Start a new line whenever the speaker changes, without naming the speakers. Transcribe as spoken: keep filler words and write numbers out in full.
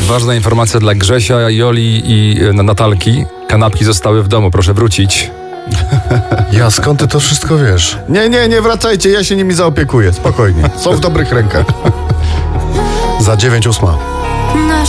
Ważna informacja dla Grzesia, Joli i e, Natalki. Kanapki zostały w domu, proszę wrócić.
Ja, skąd ty to wszystko wiesz?
Nie, nie, nie wracajcie, ja się nimi zaopiekuję, spokojnie. Są w dobrych rękach.
Za dziewięć ósma.